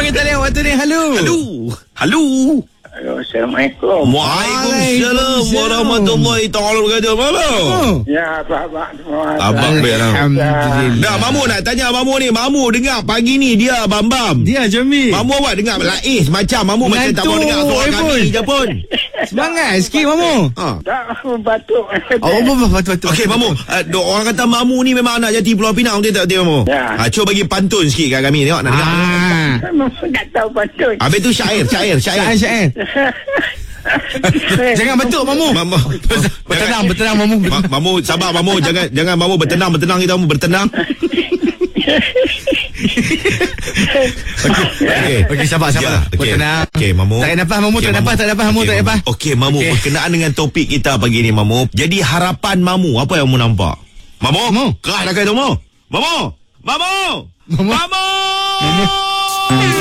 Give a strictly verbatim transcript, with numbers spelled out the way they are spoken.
panggil talian waktu ni. Halo. Halo. Halo. Halo, Assalamualaikum. Waalaikumsalam warahmatullahi taala wabarakatuh. Mamu. Ya, abang semua. Abang baik lah. Alhamdulillah. Dah, Mamu nak tanya Mamu ni. Mamu dengar pagi ni dia Bam-Bam. Dia Jamil. Mamu awak dengar Laiz macam Mamu macam tak mau dengar suara eh, kami pun. je pun. Semangat sikit Mamu. Ha. Tak, aku batuk. Oh, betul-betul. Okey Mamu, uh, orang kata Mamu ni memang anak jati Pulau Pinang, betul tak betul Mamu? Ya. Ha, cuba bagi pantun sikit kat kami tengok nak dengar. Ah. Memang tak tahu batuk. Habis tu syair, syair, syair. Syair, syair. Jangan betul Mamu. Mamu. Bertenang, bertenang Mamu. Ma- Mamu sabar Mamu, jangan jangan Mamu bertenang, bertenang kita Mamu bertenang. Okey. Okey, sabar, sabar. Ya, okey. Bertenang. Okey, Mamu. Tak nafas Mamu, Okey, tak nafas, tak nafas Mamu, Okey, tak nafas. Okey, Mamu, Okey. berkenaan dengan topik kita pagi ni Mamu. Jadi harapan Mamu, apa yang Mamu nampak? Mamu? Mamu. Keras dah kata Mamu. Mamu. Mamu. Mamu. Mamu.